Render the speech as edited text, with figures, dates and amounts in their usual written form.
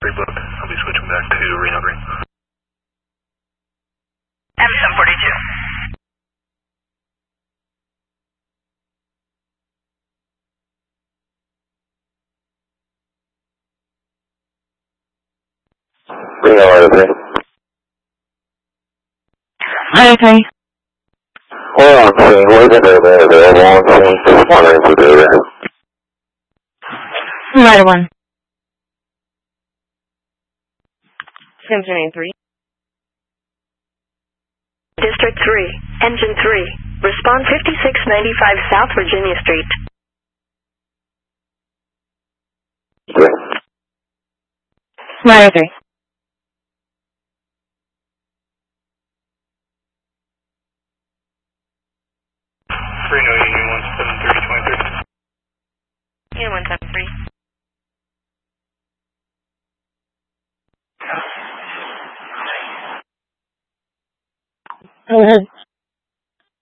Pre-book. I'll be switching back to Reno Green. M742. Reno RFA. RFA. Hold on, scene. Where's the available on scene? Just wondering for data. Rider 1. Center 93. District 3, Engine 3. Respond 5695 South Virginia Street. Yeah. Rider 3. Reno Union 17323. Union 173. Go ahead.